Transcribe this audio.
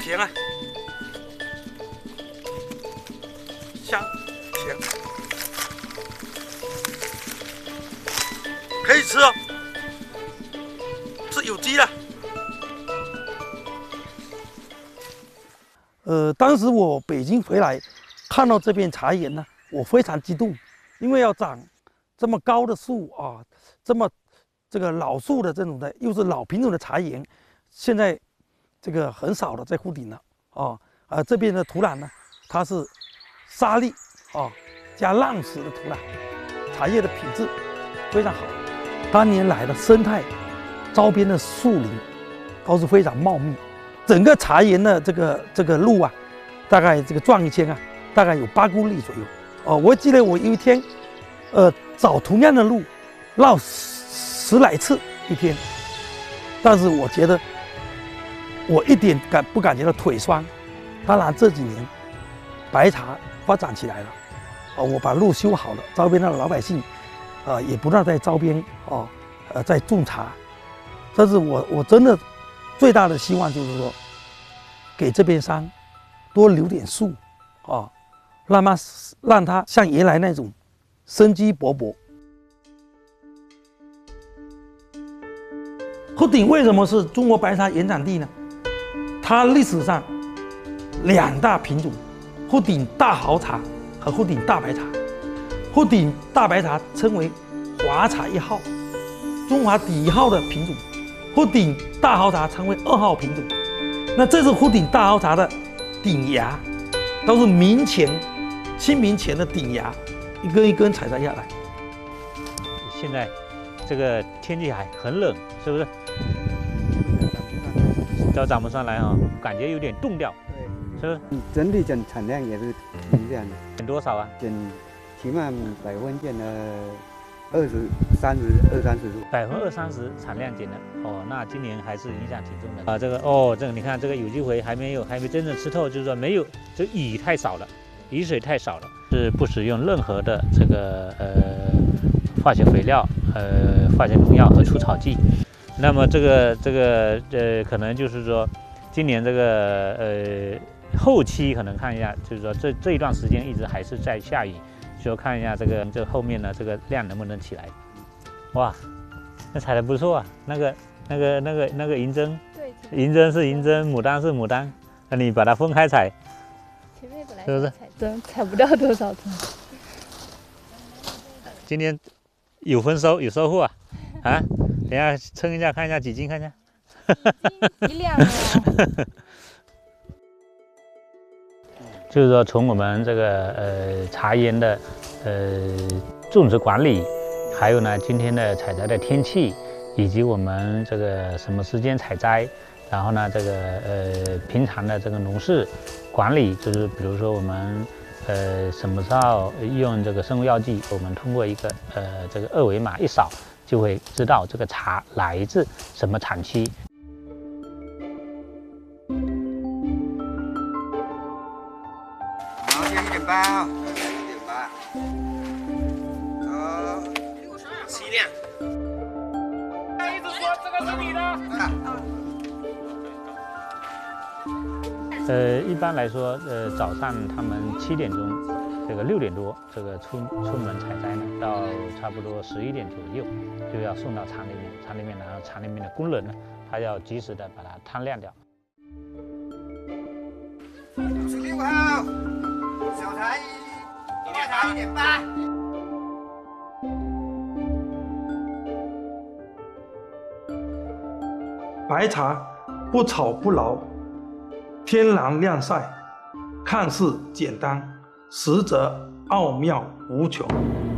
甜啊，香甜，可以吃哦，是有机的。当时我北京回来，看到这片茶园呢，我非常激动，因为要长这么高的树啊，这个老树的这种的，又是老品种的茶园，现在这个很少的在护顶了啊。这边的土壤呢，它是沙砾加浪石的土壤，茶叶的品质非常好。当年来的生态，周边的树林都是非常茂密。整个茶园的这个路啊，大概这个转一圈啊，大概有8公里左右。我记得我有一天，走同样的路，绕10来次一天，但是我觉得我一点不感觉到腿酸。当然这几年白茶发展起来了，我把路修好了，周边的老百姓也不让在周边在种茶。但是我真的最大的希望就是说，给这片山多留点树让它像原来那种生机勃勃。鹤顶为什么是中国白茶原产地呢？它历史上2大品种，鹤顶大毫茶和鹤顶大白茶。鹤顶大白茶称为华茶1号，中华第1号的品种。鹤顶大毫茶称为2号品种。那这是鹤顶大毫茶的顶芽，都是清明前的顶芽，一根一根采摘下来。 现在这个天气还很冷，是不是？都长不上来啊，感觉有点冻掉，是不是？ 整体产量也是这样的。 减多少啊？ 起码百分减了20-30度。 20-30%产量减了那今年还是影响挺重的。这个你看这个有机肥还没真正吃透，就是说没有，这雨太少了，雨水太少了，是不使用任何的这个化学肥料、化学农药和除草剂。那么这个可能就是说，今年这个后期可能看一下，就是说这一段时间一直还是在下雨，就看一下这后面呢这个量能不能起来。哇，那采的不错啊，那个银针，对，银针是银针，牡丹是牡丹，那你把它分开采， 前面本来是不是？ 采不到多少吨。 今天有丰收有收获啊！等一下称一下，看一下几斤，看一下。 1两了。 就是说，从我们这个茶园的种植管理，还有呢今天的采摘的天气，以及我们这个什么时间采摘，然后呢这个平常的这个农事管理，就是比如说我们什么时候用这个生物药剂，我们通过一个这个2维码一扫，就会知道这个茶来自什么产区。 好，1.8啊，1.8。 7两。他一直说这个是你的。 一般来说，早上他们7点钟，这个6点多，这个出门采摘呢，到差不多11点左右，就要送到厂里面。厂里面，然后厂里面的工人呢，他要及时的把它摊晾掉。 56号，小茶大茶1.8。 白茶不炒不牢，天然晾晒，看似简单，实则奥妙无穷。